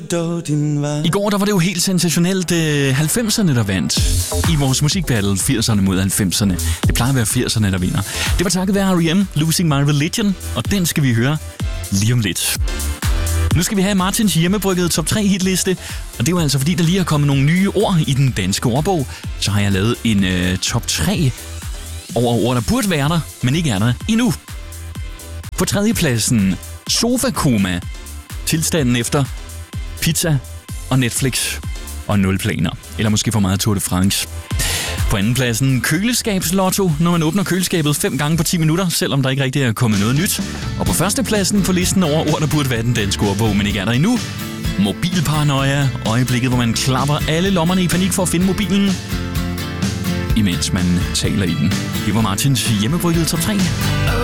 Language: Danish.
I går der var det jo helt sensationelt 90'erne, der vandt i vores musikbattle 80'erne mod 90'erne. Det plejer at være 80'erne, der vinder. Det var takket være R.E.M. Losing My Religion, og den skal vi høre lige om lidt. Nu skal vi have Martins hjemmebryggede top 3 hitliste, og det er jo altså fordi, der lige er kommet nogle nye ord i den danske ordbog. Så har jeg lavet en top 3 over ord, der burde være der, men ikke er der endnu. På tredjepladsen, sofakoma. Tilstanden efter pizza og Netflix og 0 planer. Eller måske for meget Tour de France. På andenpladsen, køleskabslotto, når man åbner køleskabet 5 gange på 10 minutter, selvom der ikke rigtig er kommet noget nyt. Og på førstepladsen på listen over ord, der burde være den danske ordbog, men ikke er der endnu, mobilparanoia, øjeblikket, hvor man klapper alle lommerne i panik for at finde mobilen, imens man taler i den. Det var Martins hjemmebryggede top 3.